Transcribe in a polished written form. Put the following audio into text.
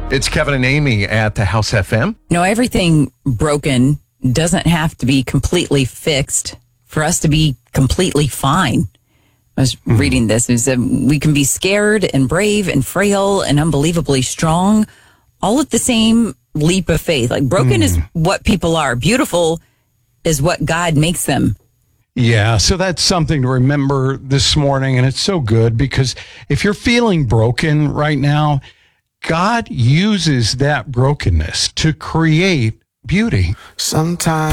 It's Kevin and Amy at the House FM. No, everything broken doesn't have to be completely fixed for us to be completely fine. I was reading this. It said we can be scared and brave and frail and unbelievably strong, all at the same leap of faith. Like broken is what people are. Beautiful is what God makes them. Yeah, so that's something to remember this morning. And it's so good because if you're feeling broken right now, God uses that brokenness to create beauty. Sometimes